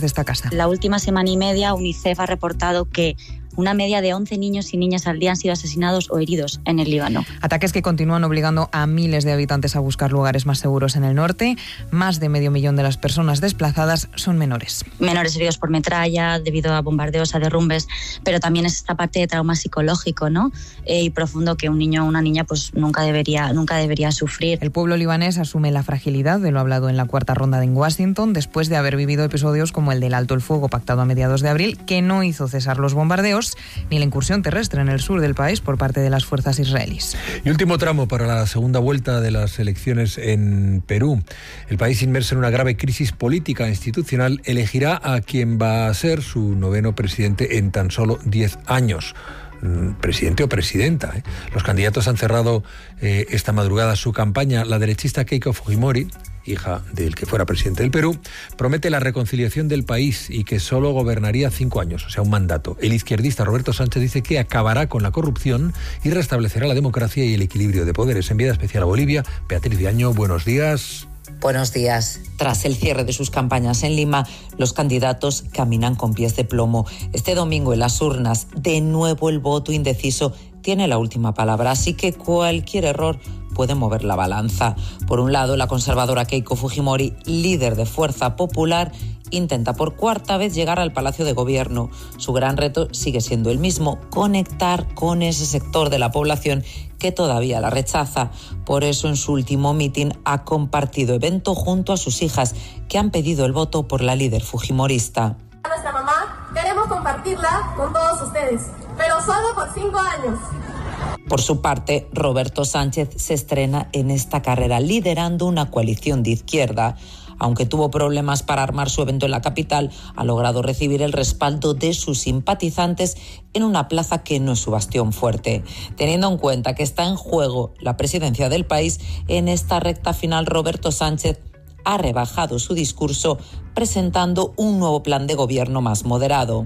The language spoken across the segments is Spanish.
de esta casa. La última semana y media, UNICEF ha reportado que una media de 11 niños y niñas al día han sido asesinados o heridos en el Líbano. Ataques que continúan obligando a miles de habitantes a buscar lugares más seguros en el norte. Más de 500.000 de las personas desplazadas son menores. Menores heridos por metralla, debido a bombardeos, a derrumbes, pero también es esta parte de trauma psicológico, ¿no? Y profundo que un niño o una niña pues nunca debería sufrir. El pueblo libanés asume la fragilidad de lo hablado en la cuarta ronda en Washington, después de haber vivido episodios como el del alto el fuego pactado a mediados de abril, que no hizo cesar los bombardeos ni la incursión terrestre en el sur del país por parte de las fuerzas israelíes. Y último tramo para la segunda vuelta de las elecciones en Perú. El país, inmerso en una grave crisis política e institucional, elegirá a quien va a ser su 9º presidente en tan solo 10 años. Presidente o presidenta. Los candidatos han cerrado esta madrugada su campaña. La derechista Keiko Fujimori, hija del que fuera presidente del Perú, promete la reconciliación del país y que solo gobernaría 5 años, o sea, un mandato. El izquierdista Roberto Sánchez dice que acabará con la corrupción y restablecerá la democracia y el equilibrio de poderes. Enviada especial a Bolivia, Beatriz Viaño, buenos días. Buenos días. Tras el cierre de sus campañas en Lima, los candidatos caminan con pies de plomo. Este domingo en las urnas, de nuevo el voto indeciso tiene la última palabra, así que cualquier error puede mover la balanza. Por un lado, la conservadora Keiko Fujimori, líder de Fuerza Popular, intenta por cuarta vez llegar al Palacio de Gobierno. Su gran reto sigue siendo el mismo: conectar con ese sector de la población que todavía la rechaza. Por eso, en su último mitin ha compartido evento junto a sus hijas, que han pedido el voto por la líder fujimorista. A nuestra mamá queremos compartirla con todos ustedes, pero solo por 5 años. Por su parte, Roberto Sánchez se estrena en esta carrera liderando una coalición de izquierda. Aunque tuvo problemas para armar su evento en la capital, ha logrado recibir el respaldo de sus simpatizantes en una plaza que no es su bastión fuerte. Teniendo en cuenta que está en juego la presidencia del país, en esta recta final Roberto Sánchez ha rebajado su discurso presentando un nuevo plan de gobierno más moderado.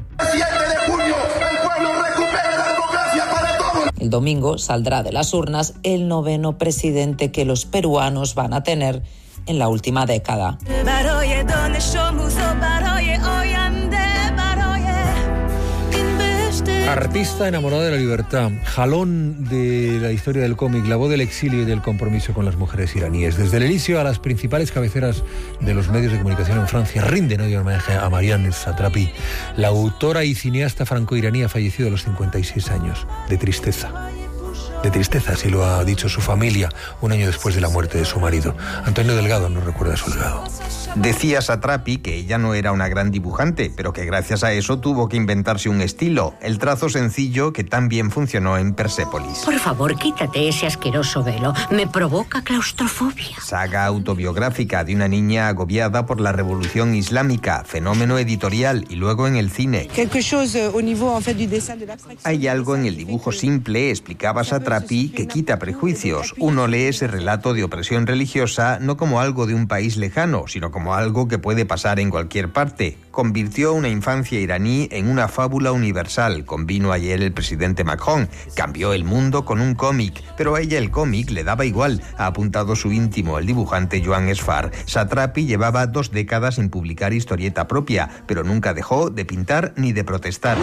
El domingo saldrá de las urnas el 9º presidente que los peruanos van a tener en la última década. Artista enamorada de la libertad, jalón de la historia del cómic, la voz del exilio y del compromiso con las mujeres iraníes. Desde el inicio a las principales cabeceras de los medios de comunicación en Francia rinden hoy homenaje a Marianne Satrapi. La autora y cineasta franco-iraní ha fallecido a los 56 años, de tristeza. De tristeza, así lo ha dicho su familia, un año después de la muerte de su marido. Antonio Delgado nos recuerda su legado. Decía Satrapi que ella no era una gran dibujante, pero que gracias a eso tuvo que inventarse un estilo, el trazo sencillo que tan bien funcionó en Persépolis. Por favor, quítate ese asqueroso velo, me provoca claustrofobia. Saga autobiográfica de una niña agobiada por la revolución islámica, fenómeno editorial y luego en el cine. Hay algo en el dibujo simple, explicaba Satrapi, que quita prejuicios. Uno lee ese relato de opresión religiosa no como algo de un país lejano, sino como algo que puede pasar en cualquier parte. Convirtió una infancia iraní en una fábula universal, convino ayer el presidente Macron. Cambió el mundo con un cómic, pero a ella el cómic le daba igual, ha apuntado su íntimo, el dibujante Joan Esfar. Satrapi llevaba 2 décadas sin publicar historieta propia, pero nunca dejó de pintar ni de protestar.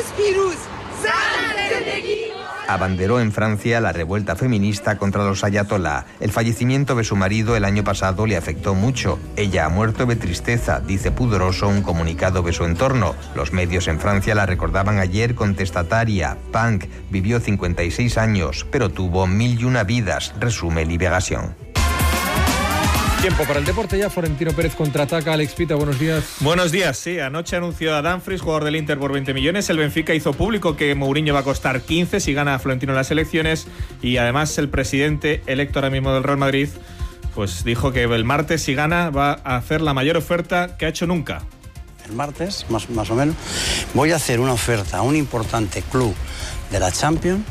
Abanderó en Francia la revuelta feminista contra los ayatolá. El fallecimiento de su marido el año pasado le afectó mucho. Ella ha muerto de tristeza, dice pudoroso un comunicado de su entorno. Los medios en Francia la recordaban ayer contestataria, punk. Vivió 56 años, pero tuvo 1001 vidas, resume Liberación. Tiempo para el deporte ya. Florentino Pérez contraataca. Alex Pita, buenos días. Buenos días, sí. Anoche anunció a Dumfries, jugador del Inter, por 20 millones. El Benfica hizo público que Mourinho va a costar 15 si gana a Florentino las elecciones. Y además el presidente electo ahora mismo del Real Madrid pues dijo que el martes, si gana, va a hacer la mayor oferta que ha hecho nunca. El martes, más o menos, voy a hacer una oferta a un importante club de la Champions,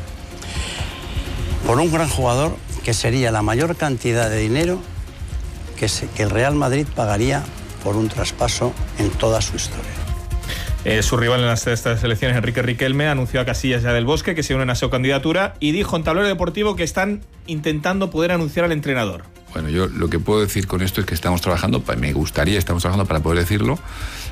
por un gran jugador que sería la mayor cantidad de dinero que el Real Madrid pagaría por un traspaso en toda su historia. Su rival en estas elecciones, Enrique Riquelme, anunció a Casillas y a Del Bosque que se unen a su candidatura y dijo en Tablero Deportivo que están intentando poder anunciar al entrenador. Bueno, yo lo que puedo decir con esto es que estamos trabajando para poder decirlo,